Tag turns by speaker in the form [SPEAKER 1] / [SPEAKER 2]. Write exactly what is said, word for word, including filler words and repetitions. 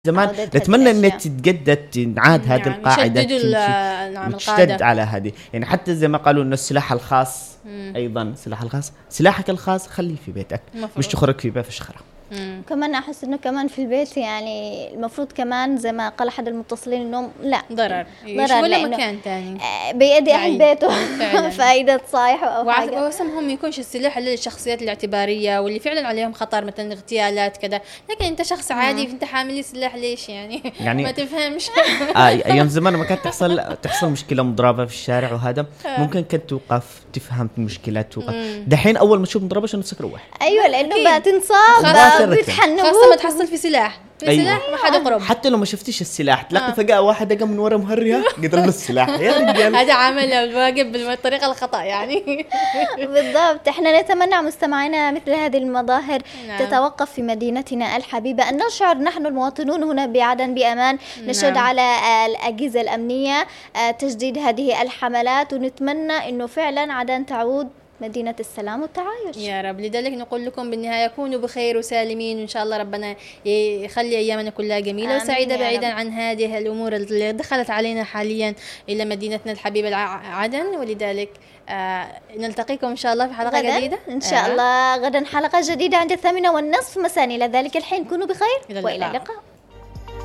[SPEAKER 1] زمان نتمنى ان تتجدد تنعاد هذه
[SPEAKER 2] يعني
[SPEAKER 1] القاعده
[SPEAKER 2] نعم
[SPEAKER 1] تشتد على هذه. يعني حتى زي ما قالوا انه السلاح الخاص مم. ايضا السلاح الخاص سلاحك الخاص خليه في بيتك مفروض. مش تخرج في باب فشخره.
[SPEAKER 3] كمان احس انه كمان في البيت يعني المفروض كمان زي ما قال احد المتصلين انه لا
[SPEAKER 2] ضرر
[SPEAKER 3] ضرر
[SPEAKER 2] ولا مكان ثاني
[SPEAKER 3] بيدي اهل بيته فايدة صايح او حاجه.
[SPEAKER 2] واسمهم يكونش السلاح للشخصيات الاعتباريه واللي فعلا عليهم خطر مثلا اغتيالات كذا، لكن انت شخص عادي انت حامل سلاح ليش يعني, يعني ما تفهمش.
[SPEAKER 1] آه ايام زمان ما كانت تحصل تحصل مشكله مضربه في الشارع وهذا ممكن كنت توقف تفهم المشكله توقف. دحين اول ما تشوف مضربه شنو تروح.
[SPEAKER 3] ايوه لانه بقى تنصاب بتحنبوك
[SPEAKER 2] خاصة ما تحصل في سلاح في أيوة. سلاح ما حد يقرب
[SPEAKER 1] حتى لو ما شفتيش السلاح تلاقي آه. فجأة واحد قام من ورا مهريها قدر له السلاح يا رجال.
[SPEAKER 2] هذا عمل الواجب بالطريقة الخطأ يعني.
[SPEAKER 3] بالضبط. احنا نتمنى مستمعينا مثل هذه المظاهر نعم. تتوقف في مدينتنا الحبيبة، أن نشعر نحن المواطنون هنا بعدن بأمان. نشهد نعم. على الأجهزة الأمنية تجديد هذه الحملات، ونتمنى أنه فعلا عدن تعود مدينة السلام والتعايش
[SPEAKER 2] يا رب. لذلك نقول لكم بالنهاية كونوا بخير وسالمين، وإن شاء الله ربنا يخلي أيامنا كلها جميلة وسعيدة بعيدا رب. عن هذه الأمور اللي دخلت علينا حاليا إلى مدينتنا الحبيبة عدن. ولذلك آه نلتقيكم إن شاء الله في حلقة
[SPEAKER 3] غداً.
[SPEAKER 2] جديدة
[SPEAKER 3] إن شاء آه. الله غدا حلقة جديدة عند الثامنة والنصف مساء. إلى ذلك الحين كونوا بخير
[SPEAKER 2] إلى
[SPEAKER 3] وإلى اللقاء.